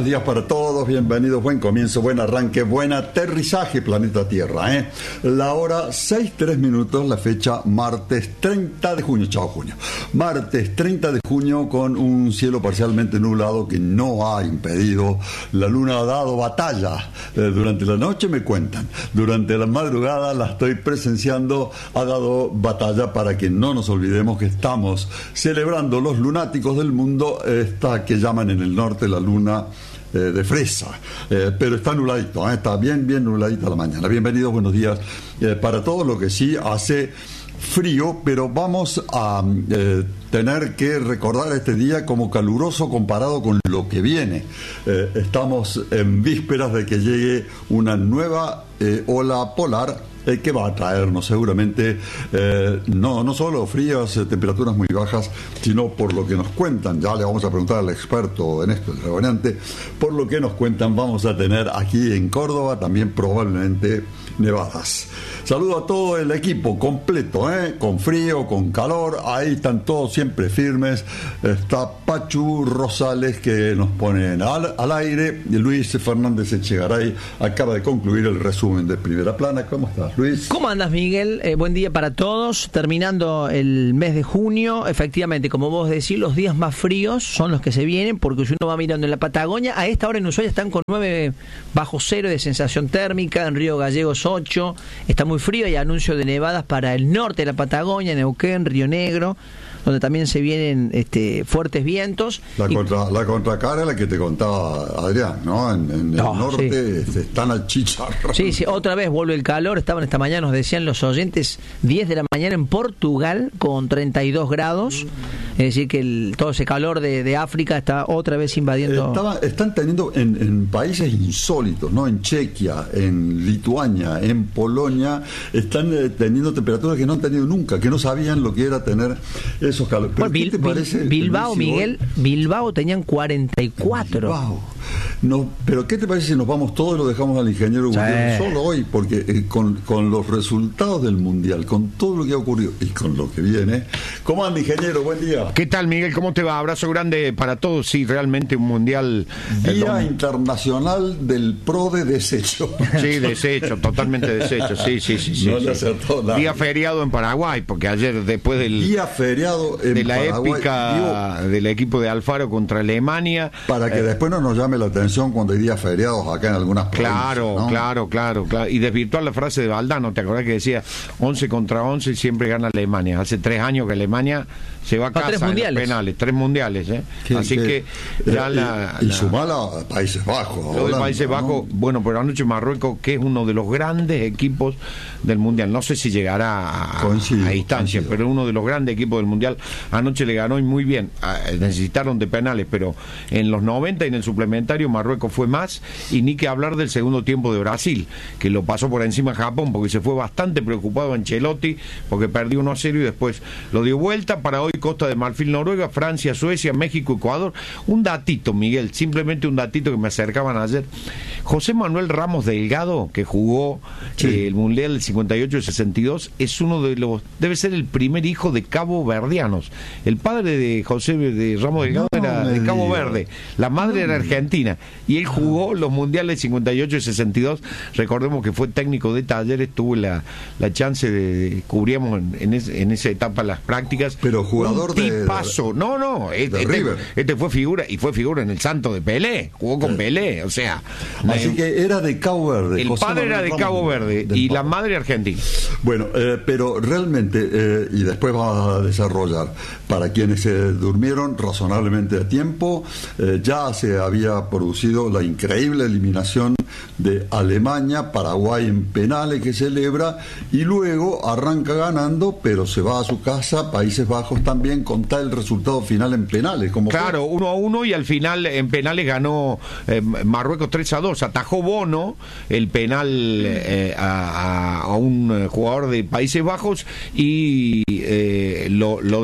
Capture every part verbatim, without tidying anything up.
Buenos días para todos, bienvenidos, buen comienzo, buen arranque, buen aterrizaje, planeta Tierra, ¿eh? La hora seis, tres minutos, la fecha martes treinta de junio, chao junio. Martes treinta de junio con un cielo parcialmente nublado que no ha impedido. La luna ha dado batalla. Eh, durante la noche me cuentan, durante la madrugada la estoy presenciando, ha dado batalla para que no nos olvidemos que estamos celebrando los lunáticos del mundo, esta que llaman en el norte la luna eh, de fresa, eh, pero está nubladito, eh, está bien, bien nubladita la mañana. Bienvenidos, buenos días eh, para todos. Lo que sí hace frío, pero vamos a eh, tener que recordar este día como caluroso comparado con lo que viene. Eh, estamos en vísperas de que llegue una nueva eh, ola polar Eh, que va a traernos seguramente eh, no, no solo frías, eh, temperaturas muy bajas, sino por lo que nos cuentan, ya le vamos a preguntar al experto en esto, el regonante, por lo que nos cuentan vamos a tener aquí en Córdoba también probablemente nevadas. Saludo a todo el equipo completo, ¿eh? Con frío, con calor, ahí están todos siempre firmes. Está Pachu Rosales que nos pone al, al aire, y Luis Fernández Echegaray acaba de concluir el resumen de Primera Plana. ¿Cómo estás, Luis? ¿Cómo andas, Miguel? Eh, buen día para todos. Terminando el mes de junio, efectivamente, como vos decís, los días más fríos son los que se vienen, porque si uno va mirando en la Patagonia, a esta hora en Ushuaia están con nueve bajo cero de sensación térmica, en Río Gallegos ocho, está muy frío, hay anuncio de nevadas para el norte de la Patagonia, Neuquén, Río Negro, donde también se vienen este, fuertes vientos. La, y... contra, la contracara es la que te contaba Adrián, ¿no? En, en no, el norte sí. Están al chicharro. Sí, sí, otra vez vuelve el calor. Estaban esta mañana, nos decían los oyentes, diez de la mañana en Portugal con treinta y dos grados. Es decir, que el, todo ese calor de, de África está otra vez invadiendo. Estaba, están teniendo en, en países insólitos, ¿no? En Chequia, en Lituania, en Polonia, están eh, teniendo temperaturas que no han tenido nunca, que no sabían lo que era tener esos calores. Bueno, Bil, ¿qué te parece, Bilbao, Miguel? Bilbao tenían cuarenta y cuatro. Bilbao. No, pero ¿qué te parece si nos vamos todos y lo dejamos al ingeniero sí. Gutiérrez solo hoy? Porque eh, con, con los resultados del Mundial, con todo lo que ha ocurrido y con lo que viene. ¿Cómo anda, ingeniero? Buen día. ¿Qué tal, Miguel? ¿Cómo te va? Abrazo grande para todos. Sí, realmente un Mundial. Día el... Internacional del Pro de Desecho. Sí, desecho, totalmente desecho. Sí, sí, sí. sí, no sí. le acertó nada. Día feriado en Paraguay, porque ayer después del... Día feriado en de la Paraguay, épica digo, del equipo de Alfaro contra Alemania. Para que eh, después no nos llame la atención cuando hay días feriados acá en algunas provincias. Claro, ¿no? claro, claro, claro. Y desvirtuar la frase de Valdano, ¿te acordás que decía once contra once y siempre gana Alemania? Hace tres años que Alemania se va a casa tres en mundiales. los penales, tres mundiales, ¿eh? ¿Qué, Así qué, que ya eh, la... Y, y la... sumala a Países Bajos. Lo de Países Bajos, ¿no? Bueno, pero anoche Marruecos, que es uno de los grandes equipos del Mundial, no sé si llegará a, coincido, a instancia, coincido. Pero uno de los grandes equipos del Mundial, anoche le ganó y muy bien. Necesitaron de penales, pero en los noventa y en el suplementario Marruecos fue más, y ni que hablar del segundo tiempo de Brasil, que lo pasó por encima a Japón, porque se fue bastante preocupado Ancelotti, porque perdió uno a cero y después lo dio vuelta. Para hoy Costa de Marfil, Noruega, Francia, Suecia, México, Ecuador. Un datito, Miguel, simplemente un datito que me acercaban ayer. José Manuel Ramos Delgado, que jugó sí. eh, el Mundial del cincuenta y ocho y sesenta y dos, es uno de los, debe ser el primer hijo de Cabo Verdianos. El padre de José de Ramos Delgado no, era de Cabo digo. Verde, la madre no, era argentina, y él jugó los Mundiales cincuenta y ocho y sesenta y dos. Recordemos que fue técnico de Talleres, tuvo la, la chance de, de cubríamos en, en, es, en esa etapa las prácticas. Pero jugador un tipazo. de no, no, este, este, este fue figura, y fue figura en el Santo de Pelé, jugó con sí. Pelé, o sea. Así eh, que era de Cabo Verde. El José padre Manuel era de Ramos Cabo Verde y Pablo. La madre argentina. Bueno, eh, pero realmente, eh, y después va a desarrollar, para quienes se durmieron razonablemente a tiempo, eh, ya se había producido la increíble eliminación de Alemania, Paraguay en penales que celebra, y luego arranca ganando, pero se va a su casa, Países Bajos también, con tal resultado final en penales. Como claro, fue. uno a uno, y al final en penales ganó eh, Marruecos tres a dos, atajó Bono el penal eh, a, a un jugador de Países Bajos y eh, lo, lo definió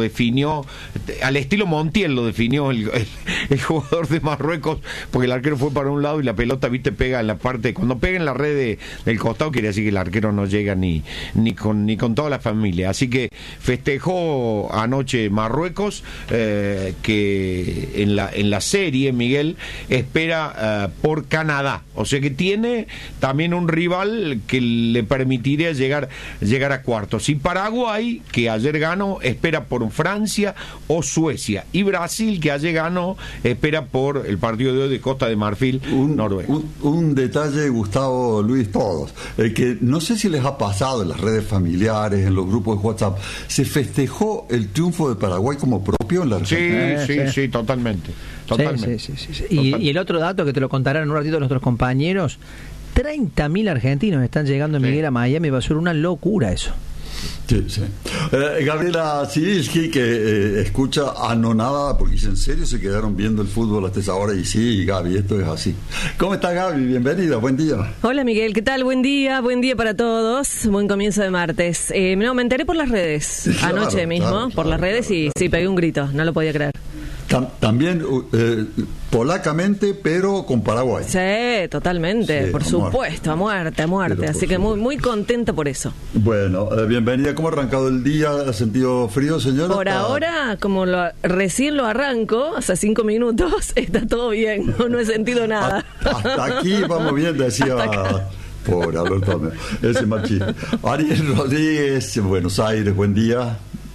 definió, al estilo Montiel lo definió el, el, el jugador de Marruecos, porque el arquero fue para un lado y la pelota, viste, pega en la parte, cuando pega en la red de, del costado, quiere decir que el arquero no llega ni, ni con ni con toda la familia. Así que festejó anoche Marruecos, eh, que en la, en la serie, Miguel, espera uh, por Canadá, o sea que tiene también un rival que le permitiría llegar, llegar a cuartos. Y Paraguay, que ayer ganó, espera por Francia o Suecia. Y Brasil, que ayer ganó, espera por el partido de hoy de Costa de Marfil, un, Noruega. Un, un detalle, Gustavo, Luis, todos, eh, que no sé si les ha pasado en las redes familiares, en los grupos de WhatsApp, se festejó el triunfo de Paraguay como propio en la Argentina. Sí, sí, sí, sí, totalmente. totalmente. Sí, sí, sí, sí. Y, y el otro dato que te lo contarán en un ratito nuestros compañeros, treinta mil argentinos están llegando, Miguel, sí. a Miami, va a ser una locura eso. Sí, sí. Eh, Gabriela Sibilski, que eh, escucha anonada, porque dice, ¿en serio se quedaron viendo el fútbol hasta esa hora? Y sí, Gaby, esto es así. ¿Cómo está, Gaby? Bienvenida, buen día. Hola, Miguel, ¿qué tal? Buen día, buen día para todos, buen comienzo de martes. Eh, no, me enteré por las redes, claro, anoche mismo, claro, por claro, las redes, claro, y claro. sí, pegué un grito, no lo podía creer. También eh, polacamente, pero con Paraguay. Sí, totalmente, sí, por a supuesto, muerte. a muerte, a muerte. Pero Así que muy muy contenta por eso. Bueno, eh, bienvenida. ¿Cómo ha arrancado el día? ¿Ha sentido frío, señora? Por está... ahora, como lo, recién lo arranco, hace cinco minutos, está todo bien, no, no he sentido nada. Hasta aquí vamos bien, decía... Pobre Alberto, ese machista. Ariel Rodríguez, Buenos Aires, buen día.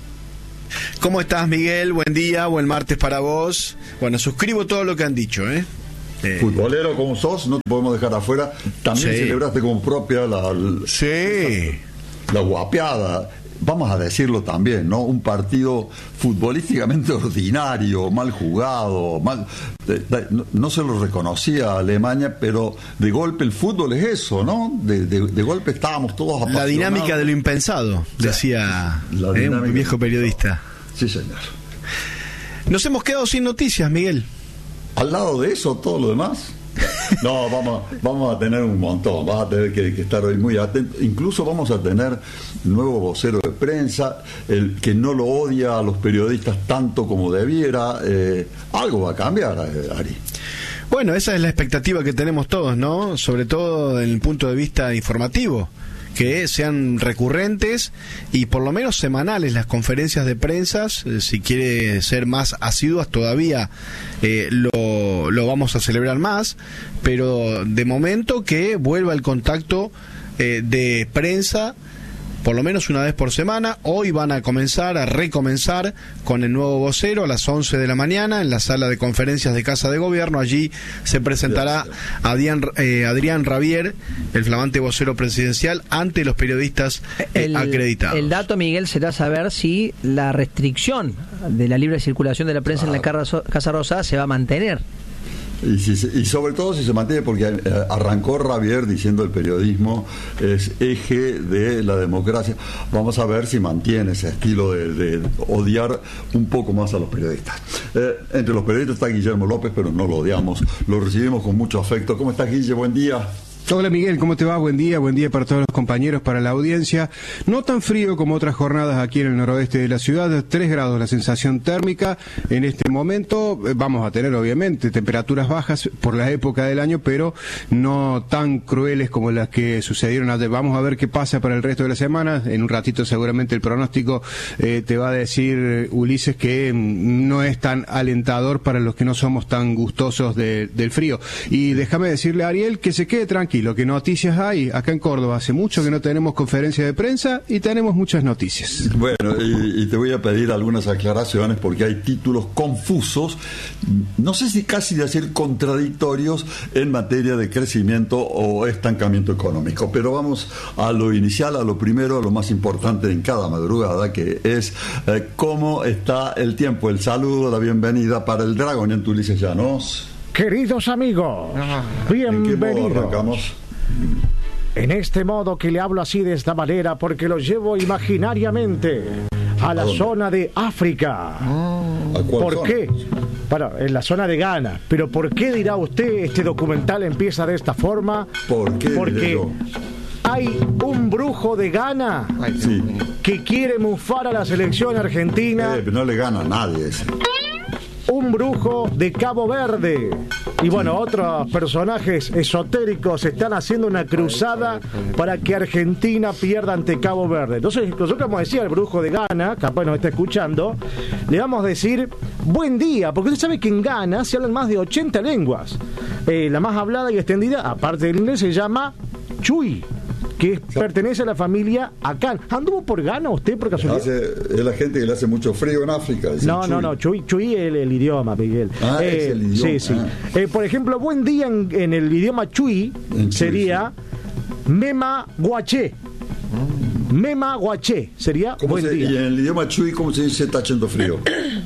¿Cómo estás, Miguel? Buen día, buen martes para vos. Bueno, suscribo todo lo que han dicho, ¿eh? eh... Futbolero como sos, no te podemos dejar afuera. También sí. celebraste como propia la, la, sí. la guapeada. Vamos a decirlo también, ¿no? Un partido futbolísticamente ordinario, mal jugado, mal de, de, no, no se lo reconocía a Alemania, pero de golpe el fútbol es eso, ¿no? De, de, de golpe estábamos todos apasionados. La dinámica de lo impensado, decía ¿eh? un viejo periodista. Sí, señor. Nos hemos quedado sin noticias, Miguel. Al lado de eso, todo lo demás. No, vamos, vamos a tener un montón, vas a tener que, que estar hoy muy atento. Incluso vamos a tener nuevo vocero de prensa, el que no lo odia a los periodistas tanto como debiera. Eh, algo va a cambiar, Ari. Bueno, esa es la expectativa que tenemos todos, ¿no? Sobre todo desde el punto de vista informativo, que sean recurrentes y por lo menos semanales las conferencias de prensa. Eh, si quiere ser más asiduas todavía eh, lo, lo vamos a celebrar más, pero de momento que vuelva el contacto eh, de prensa por lo menos una vez por semana. Hoy van a comenzar, a recomenzar con el nuevo vocero a las once de la mañana en la sala de conferencias de Casa de Gobierno. Allí se presentará Adrián, eh, Adrián Rabier, el flamante vocero presidencial, ante los periodistas eh, el, acreditados. El dato, Miguel, será saber si la restricción de la libre circulación de la prensa claro. en la Casa Rosada se va a mantener. Y, si, y sobre todo si se mantiene, porque arrancó Rabier diciendo el periodismo es eje de la democracia. Vamos a ver si mantiene ese estilo de, de odiar un poco más a los periodistas. Eh, entre los periodistas está Guillermo López, pero no lo odiamos, lo recibimos con mucho afecto. ¿Cómo estás, Guille? Buen día. Hola, Miguel, ¿cómo te va? Buen día, buen día para todos los compañeros, para la audiencia. No tan frío como otras jornadas aquí en el noroeste de la ciudad, tres grados la sensación térmica. En este momento vamos a tener, obviamente, temperaturas bajas por la época del año, pero no tan crueles como las que sucedieron ayer. Vamos a ver qué pasa para el resto de la semana. En un ratito seguramente el pronóstico eh, te va a decir, Ulises, que no es tan alentador para los que no somos tan gustosos de, del frío. Y déjame decirle a Ariel que se quede tranquilo. Lo que noticias hay acá en Córdoba, hace mucho que no tenemos conferencia de prensa y tenemos muchas noticias. Bueno, y, y te voy a pedir algunas aclaraciones porque hay títulos confusos, no sé si casi decir contradictorios en materia de crecimiento o estancamiento económico, pero vamos a lo inicial, a lo primero, a lo más importante en cada madrugada, que es eh, cómo está el tiempo. El saludo, la bienvenida para el Dragón en Ulises Llanos. Queridos amigos, bienvenidos. En este modo que le hablo así de esta manera porque los llevo imaginariamente a la ¿A zona de África. ¿A cuál ¿Por zona? qué? Bueno, en la zona de Ghana. Pero ¿por qué dirá usted este documental empieza de esta forma? ¿Por qué? Porque hay un brujo de Ghana Sí. que quiere mufar a la selección argentina. Eh, no le gana a nadie ese. Un brujo de Cabo Verde. Y bueno, otros personajes esotéricos están haciendo una cruzada para que Argentina pierda ante Cabo Verde. Entonces, nosotros vamos a decir al brujo de Ghana, capaz nos está escuchando, le vamos a decir buen día, porque usted sabe que en Ghana se hablan más de ochenta lenguas. Eh, la más hablada y extendida, aparte del inglés, se llama Chui, que es, pertenece a la familia Akan. ¿Anduvo por Ghana usted por casualidad? Hace, es la gente que le hace mucho frío en África. No, no, no, Chui, Chui es el, el idioma, Miguel. Ah, eh, es el idioma. Sí, sí. Ah. Eh, por ejemplo, buen día en, en el idioma Chui En Chui, sería Mema Guaché. Mema Guaché sería ¿Cómo buen se, día. y en el idioma Chui, ¿cómo se dice está haciendo frío?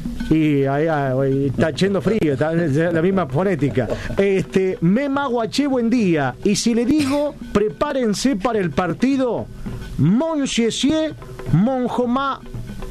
Y ahí, ahí está echando frío, está la misma fonética. Este, Mema Guaché, buen día. Y si le digo, prepárense para el partido, Mon Xiesie, Monjoma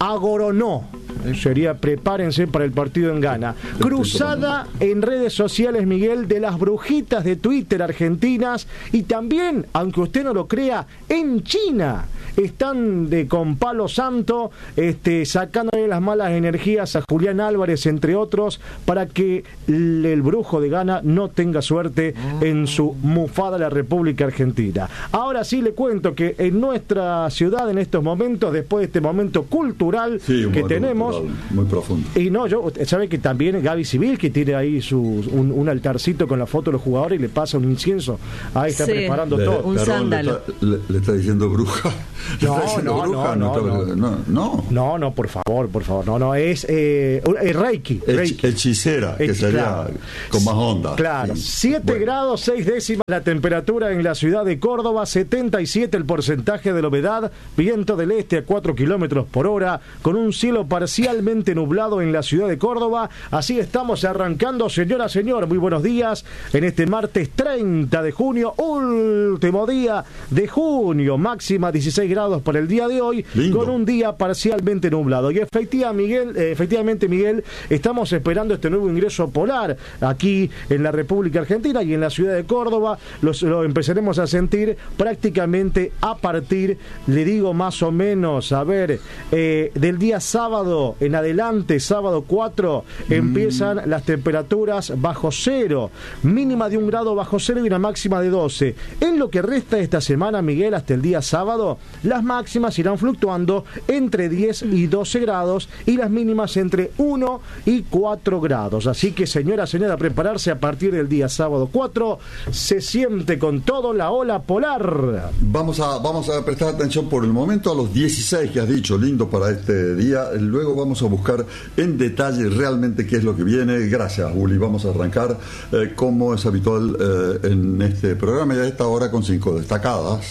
Agoronó. Sería prepárense para el partido en Ghana. Cruzada en redes sociales, Miguel, de las brujitas de Twitter argentinas y también, aunque usted no lo crea, en China. Están de con palo santo, este, sacándole las malas energías a Julián Álvarez, entre otros, para que el, el brujo de Ghana no tenga suerte en su mufada a la República Argentina. Ahora sí le cuento que en nuestra ciudad, en estos momentos, después de este momento cultural Sí, un que momento tenemos, cultural muy profundo. y no, yo, usted sabe que también Gaby Civil, que tiene ahí su, un, un altarcito con la foto de los jugadores y le pasa un incienso. Ahí está Sí. preparando Le- todo. Un perdón, sándalo. Le está, le- le está diciendo bruja. Le No, está diciendo no, bruja, no, no, está- no, no. No, no, por favor, por favor. No, no, es eh, eh, Reiki. Hech- Reiki. Hechicera, que Hech- sería claro. con más onda. Claro, Sí. siete Bueno. grados seis décimas la temperatura en la ciudad de Córdoba, setenta y siete el porcentaje de la humedad, viento del este a cuatro kilómetros por hora, con un cielo parcialmente nublado en la ciudad de Córdoba. Así estamos arrancando, señora, señor, muy buenos días, en este martes treinta de junio, último día de junio, máxima dieciséis grados para el día de hoy, Lindo. con un día parcialmente nublado. Y efectiva, Miguel, eh, efectivamente, Miguel, estamos esperando este nuevo ingreso polar aquí en la República Argentina y en la ciudad de Córdoba. Los, lo empezaremos a sentir prácticamente a partir, le digo más o menos, a ver, eh, del día sábado en adelante, sábado cuatro, mm. empiezan las temperaturas bajo cero, mínima de un grado bajo cero y una máxima de doce. En lo que resta de esta semana, Miguel, hasta el día sábado, las máximas irán fluctuando entre diez y doce grados y las mínimas entre uno y cuatro grados. Así que, señora, señora, prepararse a partir del día sábado cuatro, se siente con todo la ola polar. Vamos a, vamos a prestar atención por el momento a los dieciséis que has dicho, lindo para este día. Luego vamos a buscar en detalle realmente qué es lo que viene. Gracias, Uli. Vamos a arrancar eh, como es habitual eh, en este programa y a esta hora con cinco destacadas.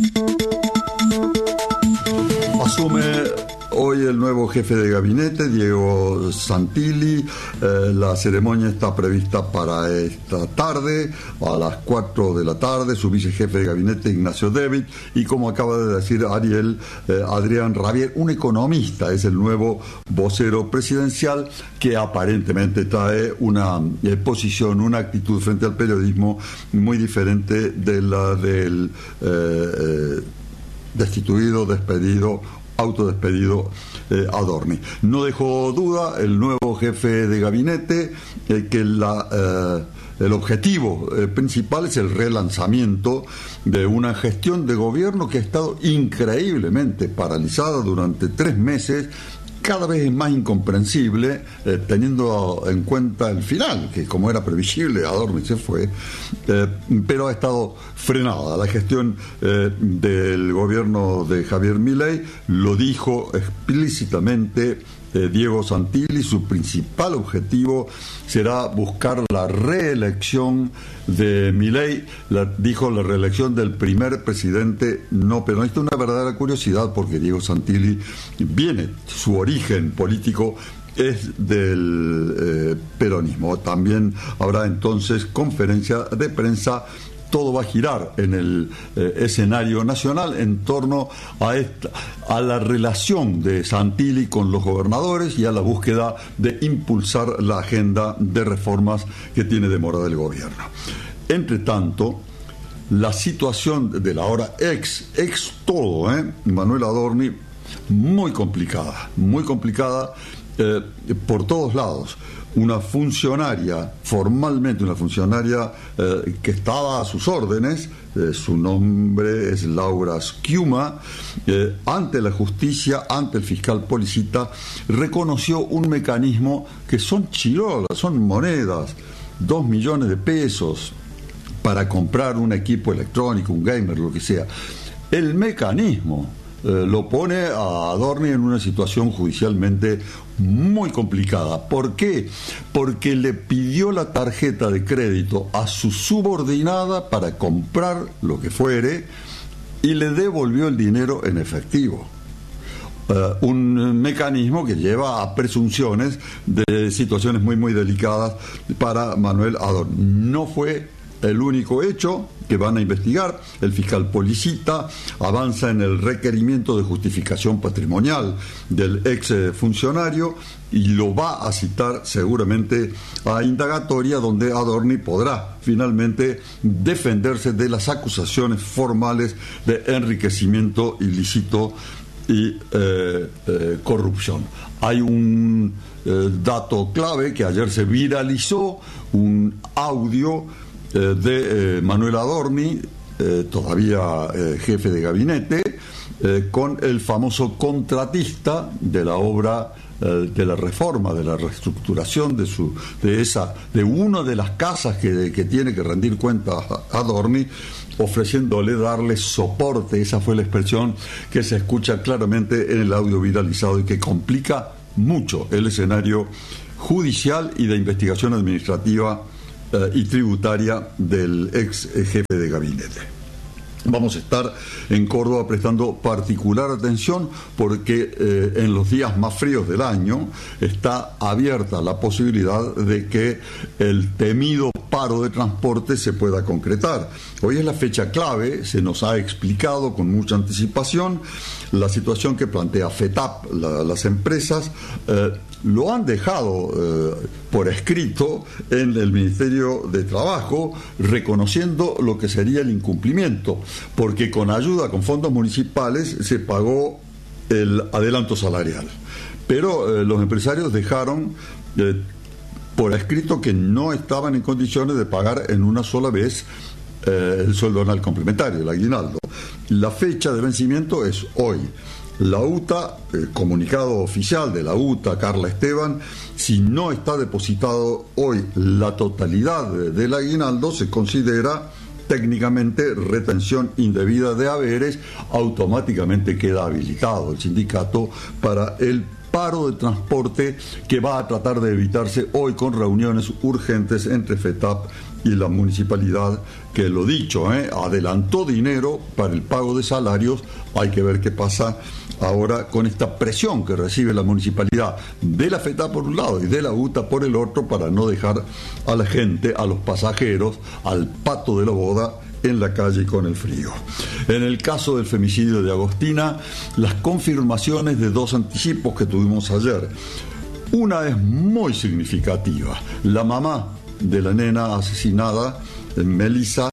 Asume hoy el nuevo jefe de gabinete, Diego Santilli. Eh, la ceremonia está prevista para esta tarde, a las cuatro de la tarde. Su vicejefe de gabinete, Ignacio David, y como acaba de decir Ariel, eh, Adrián Rabier, un economista, es el nuevo vocero presidencial que aparentemente trae una eh, posición, una actitud frente al periodismo muy diferente de la del eh, eh, destituido, despedido, autodespedido eh, Adorni. No dejó duda el nuevo jefe de gabinete eh, que la, eh, el objetivo eh, principal es el relanzamiento de una gestión de gobierno que ha estado increíblemente paralizada durante tres meses, cada vez es más incomprensible, eh, teniendo en cuenta el final, que como era previsible, Adorni se fue, eh, pero ha estado frenada. La gestión eh, del gobierno de Javier Milei lo dijo explícitamente eh, Diego Santilli. Su principal objetivo será buscar la reelección de Milei, la, dijo la reelección del primer presidente no peronista. Una verdadera curiosidad, porque Diego Santilli viene, su origen político es del eh, peronismo. También habrá entonces conferencia de prensa. Todo va a girar en el eh, escenario nacional en torno a esta, a la relación de Santilli con los gobernadores y a la búsqueda de impulsar la agenda de reformas que tiene demorada el gobierno. Entre tanto, la situación de la ahora ex, ex todo, ¿eh? Manuel Adorni, muy complicada, muy complicada eh, por todos lados. Una funcionaria, formalmente una funcionaria eh, que estaba a sus órdenes, eh, su nombre es Laura Schiuma, eh, ante la justicia, ante el fiscal Policita, reconoció un mecanismo que son chirolas, son monedas, dos millones de pesos para comprar un equipo electrónico, un gamer, lo que sea. El mecanismo eh, lo pone a Adorni en una situación judicialmente muy complicada. ¿Por qué? Porque le pidió la tarjeta de crédito a su subordinada para comprar lo que fuere y le devolvió el dinero en efectivo. Uh, un mecanismo que lleva a presunciones de situaciones muy muy delicadas para Manuel Adorni. No fue el único hecho que van a investigar. El fiscal Policita avanza en el requerimiento de justificación patrimonial del ex funcionario y lo va a citar seguramente a indagatoria, donde Adorni podrá finalmente defenderse de las acusaciones formales de enriquecimiento ilícito y eh, eh, corrupción. Hay un eh, dato clave que ayer se viralizó, un audio eh, de eh, Manuel Adorni, eh, todavía eh, jefe de gabinete, eh, con el famoso contratista de la obra eh, de la reforma, de la reestructuración de su de esa de una de las casas que, que tiene que rendir cuentas a Adorni, ofreciéndole darle soporte. Esa fue la expresión que se escucha claramente en el audio viralizado y que complica mucho el escenario judicial y de investigación administrativa eh, y tributaria del ex jefe de gabinete. Vamos a estar en Córdoba prestando particular atención porque eh, en los días más fríos del año está abierta la posibilidad de que el temido paro de transporte se pueda concretar. Hoy es la fecha clave, se nos ha explicado con mucha anticipación la situación que plantea FETAP, la, las empresas, eh, lo han dejado eh, por escrito en el Ministerio de Trabajo, reconociendo lo que sería el incumplimiento, porque con ayuda, con fondos municipales, se pagó el adelanto salarial. Pero eh, los empresarios dejaron eh, por escrito que no estaban en condiciones de pagar en una sola vez eh, el sueldo anual complementario, el aguinaldo. La fecha de vencimiento es hoy. La U T A, el comunicado oficial de la U T A, Carla Esteban, si no está depositado hoy la totalidad de, del aguinaldo, se considera técnicamente retención indebida de haberes, automáticamente queda habilitado el sindicato para el paro de transporte que va a tratar de evitarse hoy con reuniones urgentes entre FETAP y la municipalidad, que lo dicho, ¿eh? adelantó dinero para el pago de salarios. Hay que ver qué pasa ahora con esta presión que recibe la municipalidad de la FETAP por un lado y de la U T A por el otro, para no dejar a la gente, a los pasajeros, al pato de la boda en la calle con el frío. En el caso del femicidio de Agostina, las confirmaciones de dos anticipos que tuvimos ayer. Una es muy significativa. La mamá de la nena asesinada, Melissa,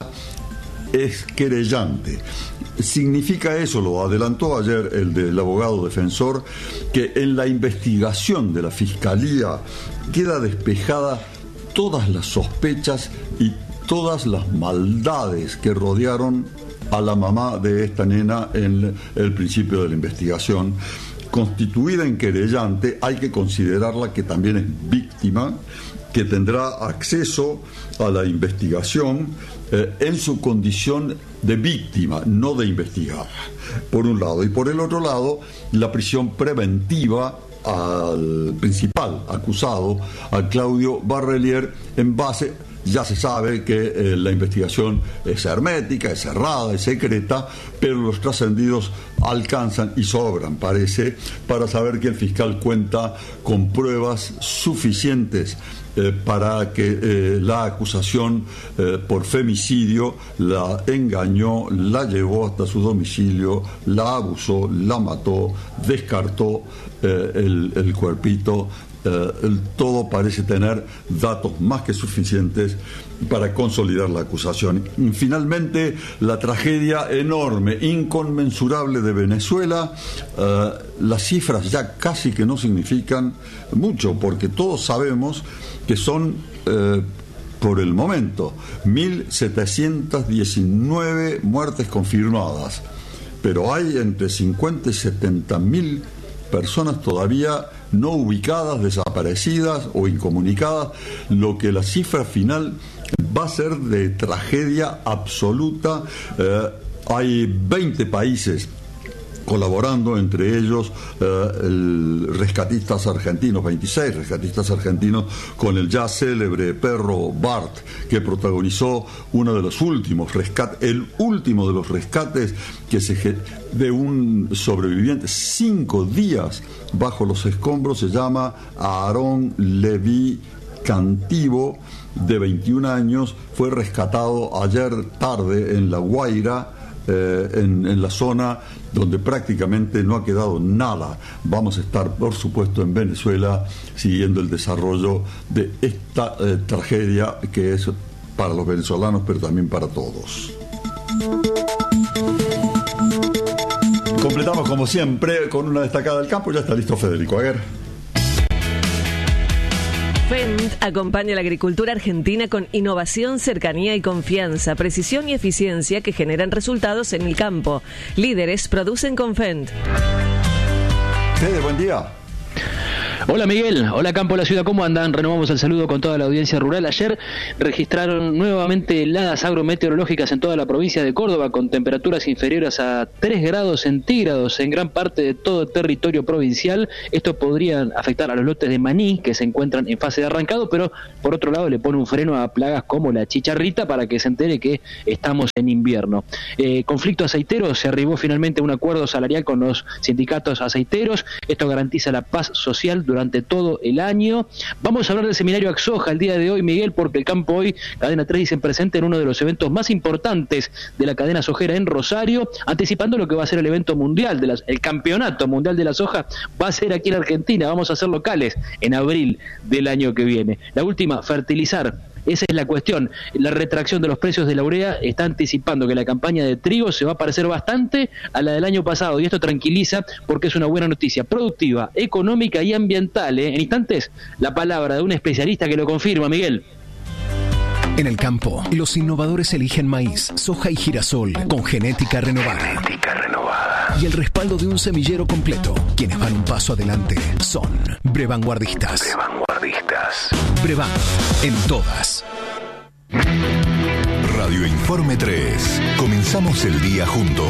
es querellante. Significa eso, lo adelantó ayer el del abogado defensor, que en la investigación de la Fiscalía queda despejada todas las sospechas y todas las maldades que rodearon a la mamá de esta nena en el principio de la investigación. Constituida en querellante, hay que considerarla que también es víctima, que tendrá acceso a la investigación eh, en su condición de víctima, no de investigada, por un lado. Y por el otro lado, la prisión preventiva al principal acusado, a Claudio Barrelier, en base, ya se sabe que eh, la investigación es hermética, es cerrada, es secreta, pero los trascendidos alcanzan y sobran, parece, para saber que el fiscal cuenta con pruebas suficientes eh, para que eh, la acusación eh, por femicidio la engañó, la llevó hasta su domicilio, la abusó, la mató, descartó eh, el, el cuerpito eh, el, todo parece tener datos más que suficientes para consolidar la acusación. Y finalmente, la tragedia enorme, inconmensurable de Venezuela, eh, las cifras ya casi que no significan mucho, porque todos sabemos que son, eh, por el momento, mil setecientas diecinueve muertes confirmadas, pero hay entre cincuenta y setenta mil personas todavía no ubicadas, desaparecidas o incomunicadas, lo que la cifra final va a ser de tragedia absoluta. Eh, hay veinte países colaborando, entre ellos eh, el rescatistas argentinos, veintiséis rescatistas argentinos, con el ya célebre perro Bart, que protagonizó uno de los últimos rescates, el último de los rescates que se de un sobreviviente, cinco días bajo los escombros, se llama Aarón Leví Cantivo, de veintiún años, fue rescatado ayer tarde en La Guaira, eh, en, en la zona donde prácticamente no ha quedado nada. Vamos a estar, por supuesto, en Venezuela siguiendo el desarrollo de esta eh, tragedia que es para los venezolanos, pero también para todos. Completamos como siempre con una destacada del campo. Ya está listo Federico Aguer. Fendt acompaña a la agricultura argentina con innovación, cercanía y confianza, precisión y eficiencia que generan resultados en el campo. Líderes producen con Fendt. Fede, buen día. Hola Miguel, hola Campo de la Ciudad, ¿cómo andan? Renovamos el saludo con toda la audiencia rural. Ayer registraron nuevamente heladas agrometeorológicas en toda la provincia de Córdoba, con temperaturas inferiores a tres grados centígrados en gran parte de todo el territorio provincial. Esto podría afectar a los lotes de maní que se encuentran en fase de arrancado, pero por otro lado le pone un freno a plagas como la chicharrita para que se entere que estamos en invierno. Eh, conflicto aceitero, se arribó finalmente a un acuerdo salarial con los sindicatos aceiteros. Esto garantiza la paz social durante todo el año. Vamos a hablar del seminario Axoja el día de hoy, Miguel, porque el campo hoy, Cadena tres dice presente en uno de los eventos más importantes de la cadena sojera en Rosario, anticipando lo que va a ser el evento mundial, de las, el campeonato mundial de la soja, va a ser aquí en Argentina. Vamos a ser locales en abril del año que viene. La última, fertilizar. Esa es la cuestión. La retracción de los precios de la urea está anticipando que la campaña de trigo se va a parecer bastante a la del año pasado, y esto tranquiliza porque es una buena noticia productiva, económica y ambiental, ¿eh? En instantes, la palabra de un especialista que lo confirma, Miguel. En el campo, los innovadores eligen maíz, soja y girasol con genética renovada. Genética renovada. Y el respaldo de un semillero completo. Quienes van un paso adelante son Brevanguardistas. Brevanguardistas. Brevan, en todas. Radio Informe tres. Comenzamos el día juntos.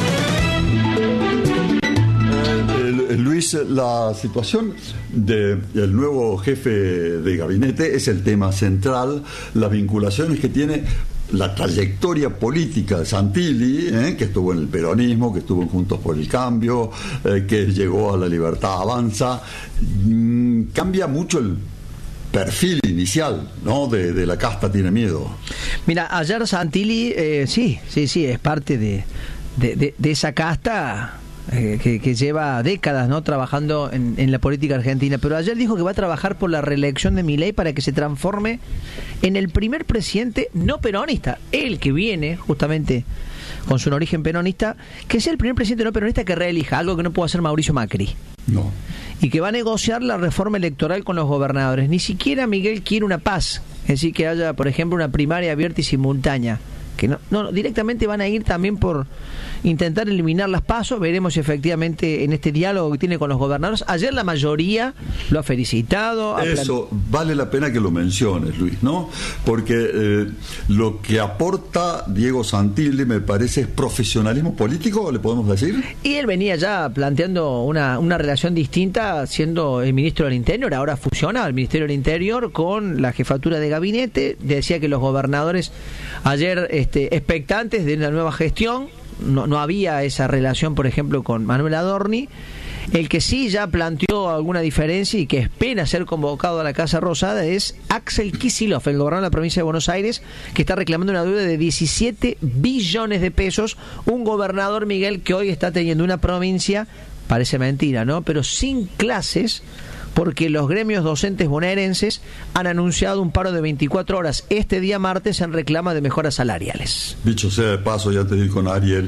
Luis, la situación del nuevo jefe de gabinete es el tema central, las vinculaciones que tiene, la trayectoria política de Santilli, ¿eh? que estuvo en el peronismo, que estuvo en Juntos por el Cambio, eh, que llegó a La Libertad Avanza. Mm, cambia mucho el perfil inicial, ¿no? De, de la casta tiene miedo. Mira, ayer Santilli, eh, sí, sí, sí, es parte de, de, de, de esa casta eh, que, que lleva décadas, ¿no? Trabajando en, en la política argentina, pero ayer dijo que va a trabajar por la reelección de Milei para que se transforme en el primer presidente no peronista, el que viene justamente con su origen peronista, que sea el primer presidente no peronista que reelija, algo que no pudo hacer Mauricio Macri. No. Y que va a negociar la reforma electoral con los gobernadores. Ni siquiera Miguel quiere una paz, es decir, que haya, por ejemplo, una primaria abierta y simultánea. Que no, no, directamente van a ir también por intentar eliminar las PASO. Veremos si efectivamente en este diálogo que tiene con los gobernadores, ayer la mayoría lo ha felicitado. Eso plan... vale la pena que lo menciones, Luis, ¿no? Porque eh, lo que aporta Diego Santilli, me parece, es profesionalismo político, ¿le podemos decir? Y él venía ya planteando una, una relación distinta siendo el ministro del Interior. Ahora fusiona el Ministerio del Interior con la jefatura de gabinete. Decía que los gobernadores ayer este, expectantes de una nueva gestión. No, no había esa relación, por ejemplo, con Manuel Adorni. El que sí ya planteó alguna diferencia y que espera ser convocado a la Casa Rosada es Axel Kicillof, el gobernador de la provincia de Buenos Aires, que está reclamando una deuda de diecisiete billones de pesos. Un gobernador, Miguel, que hoy está teniendo una provincia, parece mentira, ¿no?, pero sin clases, porque los gremios docentes bonaerenses han anunciado un paro de veinticuatro horas este día martes en reclama de mejoras salariales. Dicho sea de paso, ya te digo con Ariel,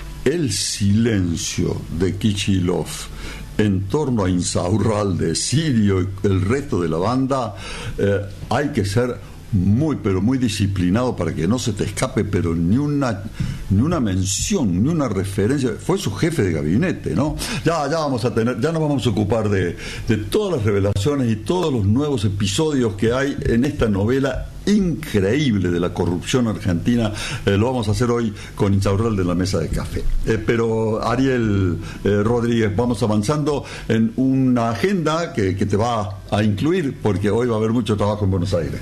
el silencio de Kicillof en torno a Insaurralde, Sirio y el resto de la banda, eh, hay que ser muy, pero muy disciplinado para que no se te escape, pero ni una ni una mención, ni una referencia. Fue su jefe de gabinete, ¿no? Ya, ya vamos a tener, ya nos vamos a ocupar de, de todas las revelaciones y todos los nuevos episodios que hay en esta novela increíble de la corrupción argentina. Eh, lo vamos a hacer hoy con Insaurralde de la mesa de café. Eh, pero Ariel eh, Rodríguez, vamos avanzando en una agenda que, que te va a incluir, porque hoy va a haber mucho trabajo en Buenos Aires.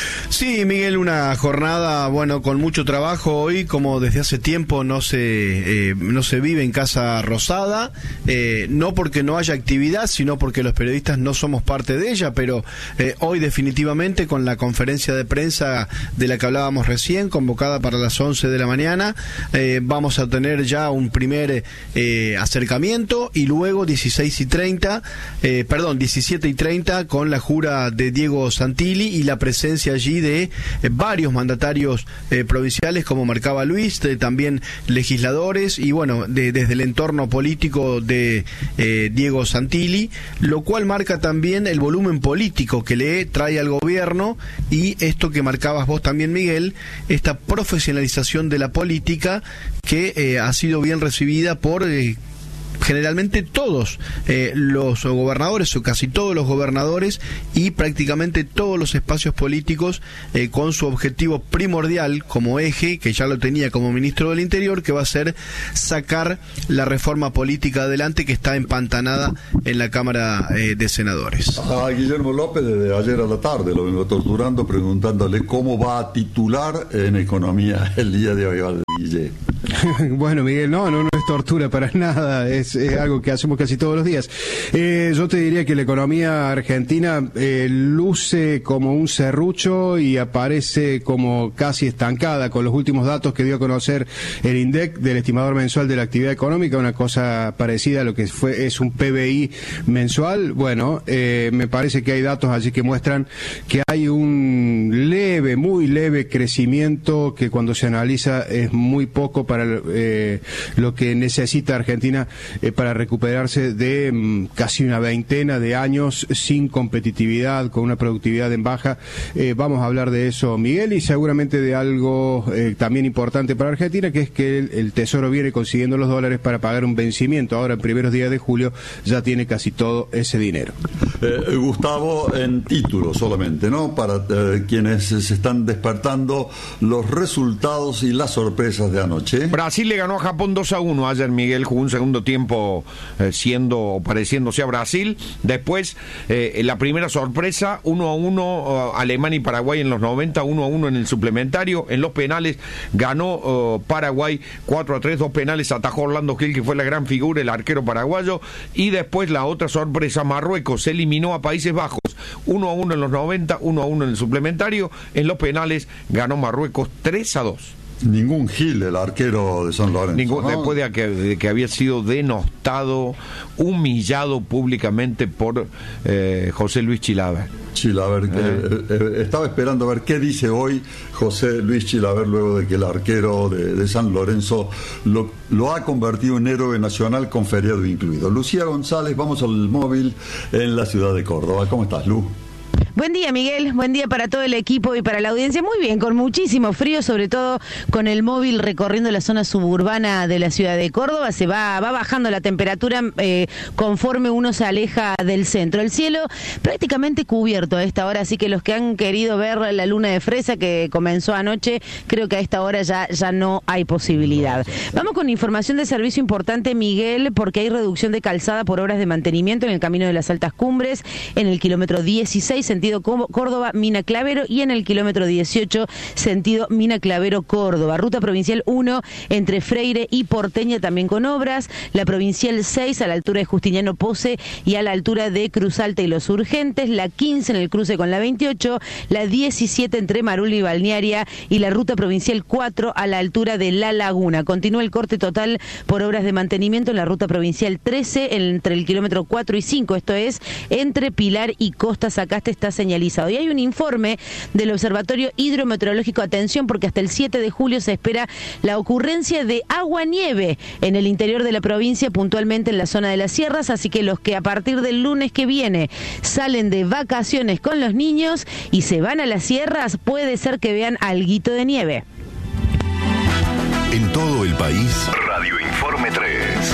Sí, Miguel, una jornada, bueno, con mucho trabajo hoy, como desde hace tiempo no se eh, no se vive en Casa Rosada, eh, no porque no haya actividad, sino porque los periodistas no somos parte de ella, pero eh, hoy definitivamente con la conferencia de prensa de la que hablábamos recién, convocada para las once de la mañana, eh, vamos a tener ya un primer eh, acercamiento, y luego dieciséis y treinta, eh, perdón, diecisiete y treinta con la jura de Diego Santilli y la presencia allí de eh, varios mandatarios eh, provinciales, como marcaba Luis, de, también legisladores y bueno, de, desde el entorno político de eh, Diego Santilli, lo cual marca también el volumen político que le trae al gobierno, y esto que marcabas vos también, Miguel, esta profesionalización de la política que eh, ha sido bien recibida por eh, generalmente todos eh, los gobernadores, o casi todos los gobernadores, y prácticamente todos los espacios políticos, eh, con su objetivo primordial como eje, que ya lo tenía como ministro del Interior, que va a ser sacar la reforma política adelante, que está empantanada en la Cámara eh, de Senadores. A Guillermo López desde ayer a la tarde lo vengo torturando, preguntándole cómo va a titular en economía el día de hoy. Guille. Bueno, Miguel, no, no, no es tortura para nada, es, es algo que hacemos casi todos los días. Eh, yo te diría que la economía argentina eh, luce como un serrucho y aparece como casi estancada con los últimos datos que dio a conocer el INDEC del estimador mensual de la actividad económica, una cosa parecida a lo que fue es un P B I mensual. Bueno, eh, me parece que hay datos allí que muestran que hay un leve, muy leve crecimiento, que cuando se analiza es muy poco para eh, lo que necesita Argentina eh, para recuperarse de mm, casi una veintena de años sin competitividad, con una productividad en baja. Eh, vamos a hablar de eso, Miguel, y seguramente de algo eh, también importante para Argentina, que es que el, el Tesoro viene consiguiendo los dólares para pagar un vencimiento. Ahora, en primeros días de julio, ya tiene casi todo ese dinero. Eh, Gustavo, en título solamente, ¿no? Para eh, quienes se están despertando, los resultados y las sorpresas de anoche. Brasil le ganó a Japón dos a uno ayer, Miguel, jugó un segundo tiempo eh, siendo, pareciéndose a Brasil. Después, eh, la primera sorpresa, uno a uno, uh, Alemania y Paraguay en los noventa, uno a uno en el suplementario. En los penales ganó uh, Paraguay cuatro a tres, dos penales atajó Orlando Gil, que fue la gran figura, el arquero paraguayo. Y después la otra sorpresa, Marruecos se eliminó a Países Bajos, uno a uno en los noventa, uno a uno en el suplementario. En los penales ganó Marruecos tres a dos. Ningún Gil, el arquero de San Lorenzo. Ningún, ¿no? Después de que, de que había sido denostado, humillado públicamente por eh, José Luis Chilaver. Chilaver, que eh. Eh, estaba esperando a ver qué dice hoy José Luis Chilaver luego de que el arquero de, de San Lorenzo lo, lo ha convertido en héroe nacional con feriado incluido. Lucía González, vamos al móvil en la ciudad de Córdoba. ¿Cómo estás, Lu? Buen día, Miguel, buen día para todo el equipo y para la audiencia. Muy bien, con muchísimo frío, sobre todo con el móvil recorriendo la zona suburbana de la ciudad de Córdoba. Se va, va bajando la temperatura eh, conforme uno se aleja del centro. El cielo prácticamente cubierto a esta hora, así que los que han querido ver la luna de fresa que comenzó anoche, creo que a esta hora ya, ya no hay posibilidad. Vamos con información de servicio importante, Miguel, porque hay reducción de calzada por obras de mantenimiento en el camino de las Altas Cumbres, en el kilómetro dieciséis, entre sentido Córdoba, Mina Clavero, y en el kilómetro dieciocho, sentido Mina Clavero, Córdoba. Ruta provincial uno entre Freire y Porteña, también con obras. La provincial seis a la altura de Justiniano Pose y a la altura de Cruz Alta y Los Urgentes. La quince en el cruce con la veintiocho. La diecisiete entre Marul y Balnearia. Y la ruta provincial cuatro a la altura de La Laguna. Continúa el corte total por obras de mantenimiento en la ruta provincial trece entre el kilómetro cuatro y cinco. Esto es entre Pilar y Costas. Acá este está señalizado. Y hay un informe del Observatorio Hidrometeorológico. Atención, porque hasta el siete de julio se espera la ocurrencia de agua-nieve en el interior de la provincia, puntualmente en la zona de las sierras. Así que los que a partir del lunes que viene salen de vacaciones con los niños y se van a las sierras, puede ser que vean alguito de nieve. En todo el país, Radio Informe tres.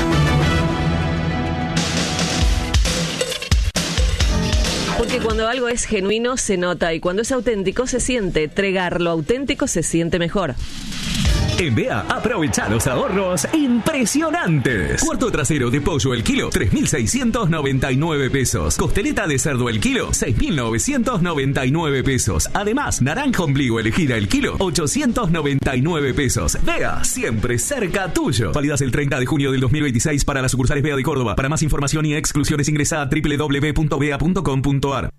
Porque cuando algo es genuino se nota y cuando es auténtico se siente. Tregar lo auténtico se siente mejor. En B E A, aprovecha los ahorros impresionantes. Cuarto trasero de pollo el kilo, tres mil seiscientos noventa y nueve pesos. Costeleta de cerdo el kilo, seis mil novecientos noventa y nueve pesos. Además, naranja ombligo elegida el kilo, ochocientos noventa y nueve pesos. B E A, siempre cerca tuyo. Válidas el treinta de junio del dos mil veintiséis para las sucursales B E A de Córdoba. Para más información y exclusiones ingresa a doble u doble u doble u punto b e a punto com punto a r.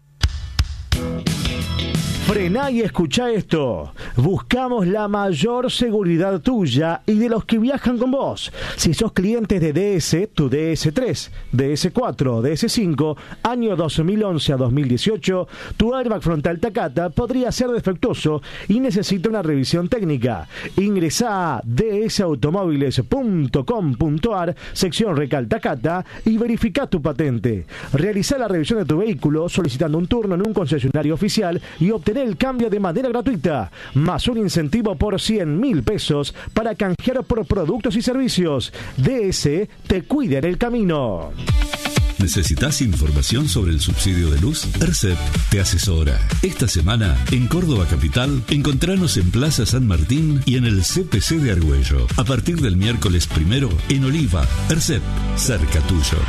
Frená y escucha esto. Buscamos la mayor seguridad tuya y de los que viajan con vos. Si sos cliente de D S, tu D S tres, D S cuatro, D S cinco, año dos mil once a dos mil dieciocho, tu airbag frontal Takata podría ser defectuoso y necesita una revisión técnica. Ingresá a d s automóviles punto com punto a r, sección Recal Takata, y verifica tu patente. Realizá la revisión de tu vehículo solicitando un turno en un concesionario oficial y obtener el cambio de manera gratuita, más un incentivo por cien mil pesos para canjear por productos y servicios. D S te cuida en el camino. ¿Necesitas información sobre el subsidio de luz? ERCEP te asesora. Esta semana, en Córdoba Capital, encontranos en Plaza San Martín y en el C P C de Argüello. A partir del miércoles primero, en Oliva. ERCEP, cerca tuyo.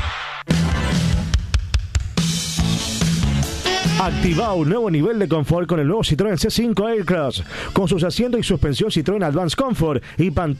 Activa un nuevo nivel de confort con el nuevo Citroën C cinco Aircross, con sus asientos y suspensión Citroën Advance Comfort y pantalla